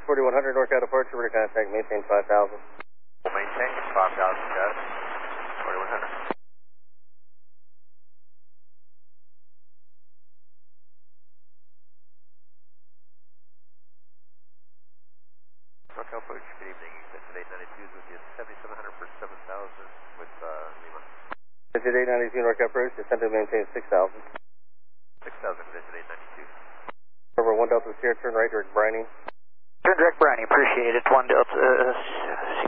4100 NorCal departure, ready to contact, maintain 5000. We'll maintain 5,000, got it. 4100. NorCal approach, good evening. Exit 892 is with you at 7700 for 7000 with Lima. Exit 892 NorCal approach, descend to maintain 6000. 6000 with exit 892. Over 1 Delta Sierra, turn right direct Briney. Turn direct Briney, appreciate it. 1 Delta